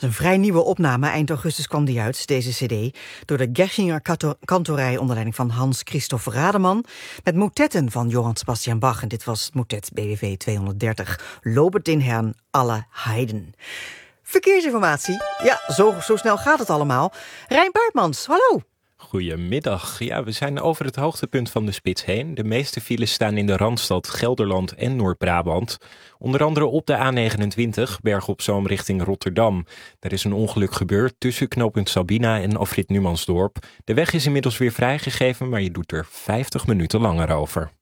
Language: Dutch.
is een vrij nieuwe opname. Eind augustus kwam die uit, deze cd, door de Gechinger Kantorij onder leiding van Hans-Christoph Rademan, met motetten van Johann Sebastian Bach. En dit was het motet BWV 230, Lobet den Herrn alle Heiden. Verkeersinformatie. Ja, zo snel gaat het allemaal. Rijn Paardmans, hallo. Goedemiddag. Ja, we zijn over het hoogtepunt van de spits heen. De meeste files staan in de Randstad, Gelderland en Noord-Brabant. Onder andere op de A29, Berg op Zoom richting Rotterdam. Er is een ongeluk gebeurd tussen knooppunt Sabina en afrit Numansdorp. De weg is inmiddels weer vrijgegeven, maar je doet er 50 minuten langer over.